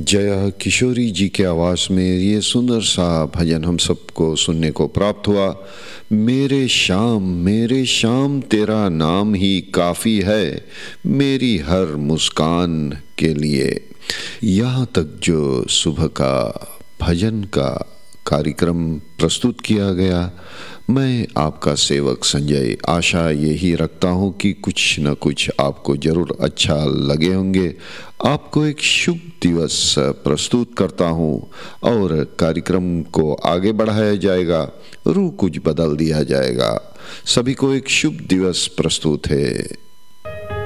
जया किशोरी जी के आवाज़ में ये सुंदर सा भजन हम सबको सुनने को प्राप्त हुआ। मेरे शाम तेरा नाम ही काफ़ी है मेरी हर मुस्कान के लिए। यहाँ तक जो सुबह का भजन का कार्यक्रम प्रस्तुत किया गया, मैं आपका सेवक संजय आशा यही रखता हूँ कि कुछ न कुछ आपको ज़रूर अच्छा लगे होंगे। आपको एक शुभ दिवस प्रस्तुत करता हूँ और कार्यक्रम को आगे बढ़ाया जाएगा, रूह कुछ बदल दिया जाएगा। सभी को एक शुभ दिवस प्रस्तुत है।